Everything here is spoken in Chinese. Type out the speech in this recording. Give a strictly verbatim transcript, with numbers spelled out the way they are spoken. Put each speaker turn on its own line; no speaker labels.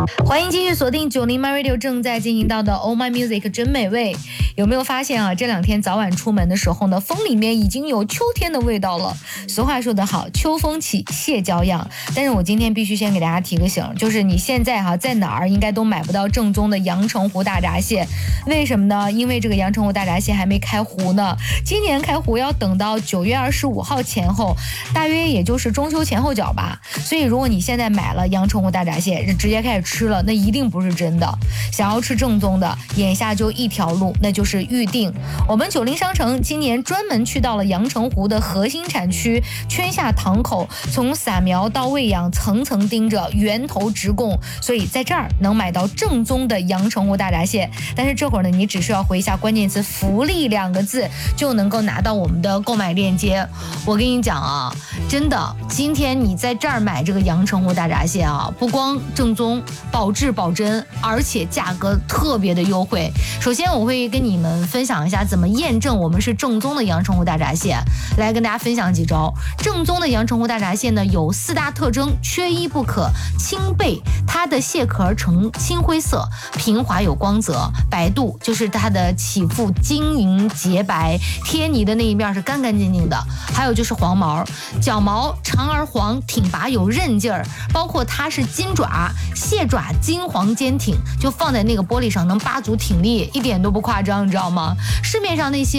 欢迎继续锁定九零 My Radio 正在进行到的 Oh My Music 真美味。有没有发现啊，这两天早晚出门的时候呢，风里面已经有秋天的味道了。俗话说得好，秋风起，蟹脚痒。但是我今天必须先给大家提个醒，就是你现在哈、啊、在哪儿应该都买不到正宗的阳澄湖大闸蟹。为什么呢？因为这个阳澄湖大闸蟹还没开湖呢，今年开湖要等到九月二十五号前后，大约也就是中秋前后脚吧。所以如果你现在买了阳澄湖大闸蟹，直接开始吃了，那一定不是真的。想要吃正宗的，眼下就一条路，那就是预定。我们九零商城今年专门去到了阳澄湖的核心产区圈下塘口，从撒苗到喂养，层层盯着，源头直供，所以在这儿能买到正宗的阳澄湖大闸蟹。但是这会儿呢，你只需要回一下关键词福利两个字，就能够拿到我们的购买链接。我跟你讲啊，真的，今天你在这儿买这个阳澄湖大闸蟹啊，不光正宗，保质保真，而且价格特别的优惠。首先我会跟你们分享一下怎么验证我们是正宗的阳澄湖大闸蟹，来跟大家分享几招。正宗的阳澄湖大闸蟹呢有四大特征，缺一不可。青背，它的蟹壳呈青灰色，平滑有光泽；白肚，就是它的起腹晶莹洁白，贴泥的那一面是干干净净的。还有就是黄毛，脚毛长而黄，挺拔有韧劲儿，包括它是金爪，蟹爪金黄坚挺，就放在那个玻璃上能八足挺立，一点都不夸张，你知道吗？市面上那些